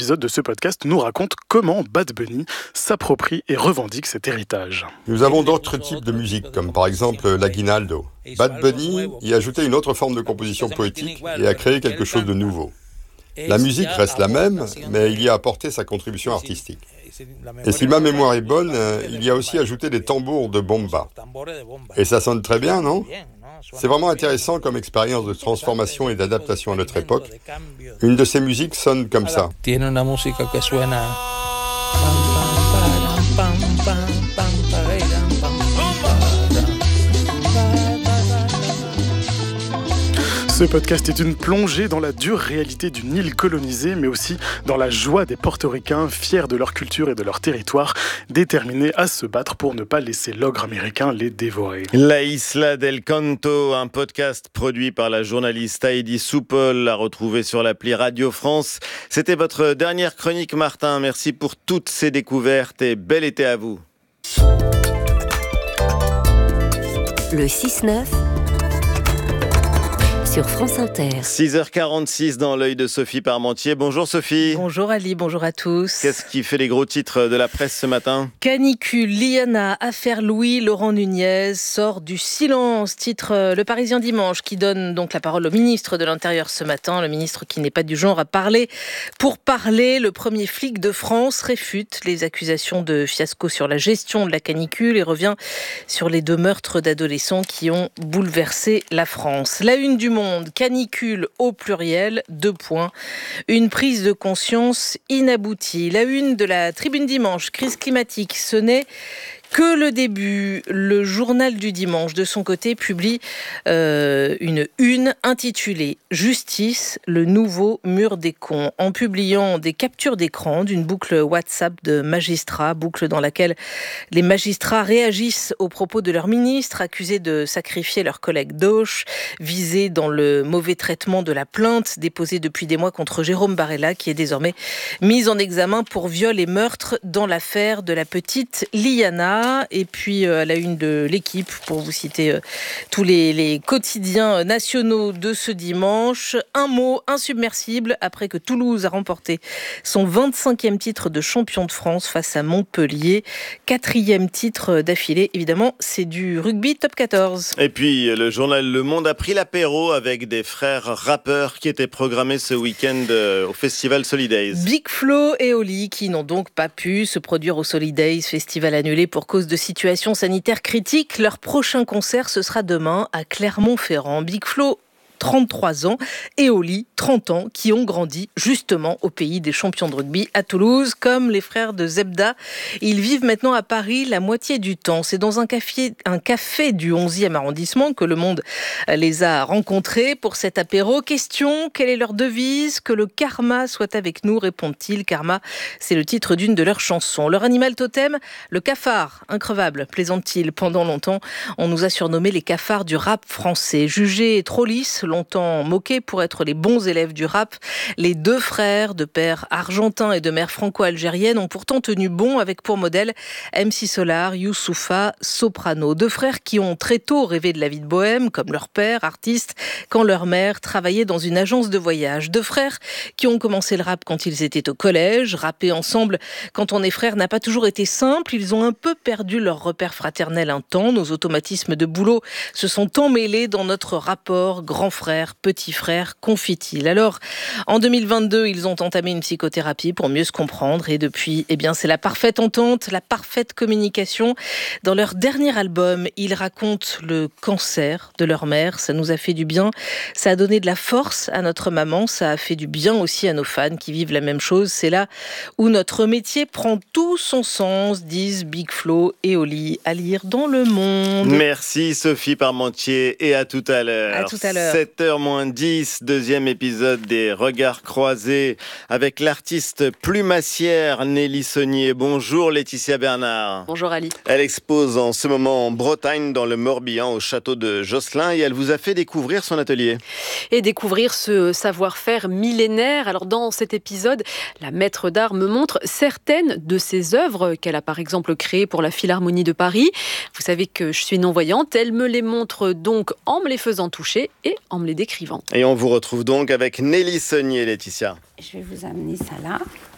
épisode de ce podcast nous raconte comment Bad Bunny s'approprie et revendique cet héritage. Nous avons d'autres types de musique, comme par exemple l'aguinaldo. Bad Bunny y a ajouté une autre forme de composition poétique et a créé quelque chose de nouveau. La musique reste la même, mais il y a apporté sa contribution artistique. Et si ma mémoire est bonne, il y a aussi ajouté des tambours de bomba. Et ça sonne très bien, non ? C'est vraiment intéressant comme expérience de transformation et d'adaptation à notre époque. Une de ces musiques sonne comme ça. Ce podcast est une plongée dans la dure réalité d'une île colonisée, mais aussi dans la joie des Portoricains, fiers de leur culture et de leur territoire, déterminés à se battre pour ne pas laisser l'ogre américain les dévorer. La Isla del Canto, un podcast produit par la journaliste Heidi Soupol, à retrouver sur l'appli Radio France. C'était votre dernière chronique, Martin. Merci pour toutes ces découvertes et bel été à vous. Le 6-9 sur France Inter. 6h46 dans l'œil de Sophie Parmentier. Bonjour Sophie. Bonjour Ali, bonjour à tous. Qu'est-ce qui fait les gros titres de la presse ce matin ? Canicule, Liana, affaire Louis, Laurent Nunez sort du silence. Titre Le Parisien dimanche, qui donne donc la parole au ministre de l'Intérieur ce matin. Le ministre qui n'est pas du genre à parler pour parler. Le premier flic de France réfute les accusations de fiasco sur la gestion de la canicule et revient sur les 2 meurtres d'adolescents qui ont bouleversé la France. La une du Monde, canicule au pluriel, 2 points. Une prise de conscience inaboutie. La une de la Tribune dimanche, crise climatique, ce n'est que le début. Le journal du dimanche, de son côté, publie une une intitulée « Justice, le nouveau mur des cons » en publiant des captures d'écran d'une boucle WhatsApp de magistrats, boucle dans laquelle les magistrats réagissent aux propos de leur ministre, accusés de sacrifier leurs collègues d'Auch, visés dans le mauvais traitement de la plainte déposée depuis des mois contre Jérôme Barella, qui est désormais mis en examen pour viol et meurtre dans l'affaire de la petite Liana. Et puis à la une de l'Équipe, pour vous citer tous les quotidiens nationaux de ce dimanche, un mot insubmersible après que Toulouse a remporté son 25e titre de champion de France face à Montpellier. 4e titre d'affilée, évidemment, c'est du rugby top 14. Et puis le journal Le Monde a pris l'apéro avec des frères rappeurs qui étaient programmés ce week-end au Festival Solidays. Big Flo et Oli qui n'ont donc pas pu se produire au Solidays, festival annulé pour cause de situation sanitaire critique. Leur prochain concert, ce sera demain à Clermont-Ferrand. Big Flo, 33 ans, et Oli, 30 ans, qui ont grandi justement au pays des champions de rugby à Toulouse, comme les frères de Zebda. Ils vivent maintenant à Paris la moitié du temps. C'est dans un café du 11e arrondissement que Le Monde les a rencontrés pour cet apéro. Question, quelle est leur devise ? Que le karma soit avec nous, répondent-ils. Karma, c'est le titre d'une de leurs chansons. Leur animal totem, le cafard, increvable, plaisantent-ils. Pendant longtemps, on nous a surnommés les cafards du rap français. Jugés trop lisses, longtemps moqués pour être les bons élèves du rap, les 2 frères de père argentin et de mère franco-algérienne ont pourtant tenu bon avec pour modèle MC Solar, Youssoupha, Soprano. 2 frères qui ont très tôt rêvé de la vie de bohème, comme leur père, artiste, quand leur mère travaillait dans une agence de voyage. 2 frères qui ont commencé le rap quand ils étaient au collège. Rapper ensemble quand on est frères n'a pas toujours été simple. Ils ont un peu perdu leur repère fraternel un temps. Nos automatismes de boulot se sont emmêlés dans notre rapport grand frère, petit frère, confie-t-il. Alors, en 2022, ils ont entamé une psychothérapie pour mieux se comprendre et depuis, c'est la parfaite entente, la parfaite communication. Dans leur dernier album, ils racontent le cancer de leur mère. Ça nous a fait du bien. Ça a donné de la force à notre maman. Ça a fait du bien aussi à nos fans qui vivent la même chose. C'est là où notre métier prend tout son sens, disent Big Flo et Oli, à lire dans Le Monde. Merci Sophie Parmentier et à tout à l'heure. À tout à l'heure. 7h-10, 2e épisode des Regards croisés avec l'artiste plumassière Nelly Saunier. Bonjour Laetitia Bernard. Bonjour Ali. Elle expose en ce moment en Bretagne, dans le Morbihan, au château de Josselin, et elle vous a fait découvrir son atelier. Et découvrir ce savoir-faire millénaire. Alors dans cet épisode, la maître d'art me montre certaines de ses œuvres qu'elle a par exemple créées pour la Philharmonie de Paris. Vous savez que je suis non-voyante, elle me les montre donc en me les faisant toucher et en me les décrivant. Et on vous retrouve donc avec Nelly Saunier, Laetitia. Je vais vous amener ça là.